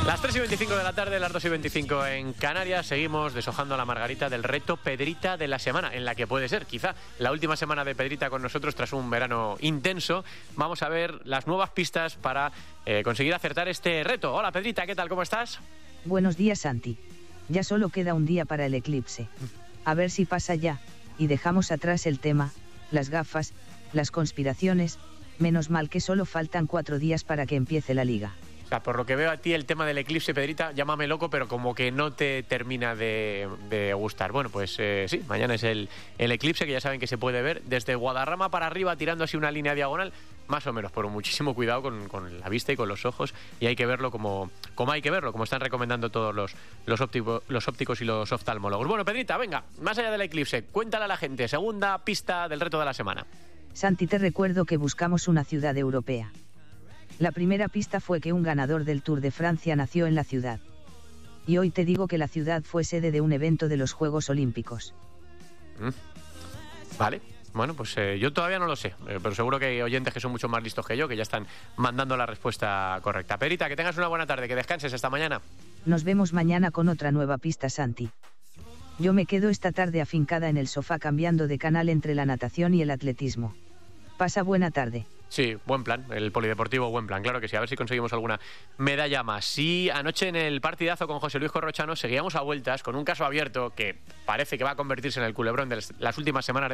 Las 3:25 de la tarde, las 2:25 en Canarias, seguimos deshojando la margarita del reto Pedrita de la semana, en la que puede ser quizá la última semana de Pedrita con nosotros tras un verano intenso. Vamos a ver las nuevas pistas para conseguir acertar este reto. Hola Pedrita, ¿qué tal? ¿Cómo estás? Buenos días, Santi. Ya solo queda un día para el eclipse. A ver si pasa ya, y dejamos atrás el tema, las gafas, las conspiraciones. Menos mal que solo faltan 4 días para que empiece la liga. O sea, por lo que veo a ti el tema del eclipse, Pedrita, llámame loco, pero como que no te termina de gustar. Bueno, pues sí, mañana es el eclipse, que ya saben que se puede ver desde Guadarrama para arriba, tirando así una línea diagonal, más o menos, pero muchísimo cuidado con la vista y con los ojos, y hay que verlo como hay que verlo, como están recomendando todos los ópticos y los oftalmólogos. Bueno, Pedrita, venga, más allá del eclipse, cuéntale a la gente, segunda pista del reto de la semana. Santi, te recuerdo que buscamos una ciudad europea. La primera pista fue que un ganador del Tour de Francia nació en la ciudad. Y hoy te digo que la ciudad fue sede de un evento de los Juegos Olímpicos. Vale, bueno, pues yo todavía no lo sé, pero seguro que hay oyentes que son mucho más listos que yo, que ya están mandando la respuesta correcta. Pedrita, que tengas una buena tarde, que descanses hasta mañana. Nos vemos mañana con otra nueva pista, Santi. Yo me quedo esta tarde afincada en el sofá cambiando de canal entre la natación y el atletismo. Pasa buena tarde. Sí, buen plan, el polideportivo, buen plan, claro que sí, a ver si conseguimos alguna medalla más. Sí, anoche en el partidazo con José Luis Corrochano seguíamos a vueltas con un caso abierto que parece que va a convertirse en el culebrón de las últimas semanas de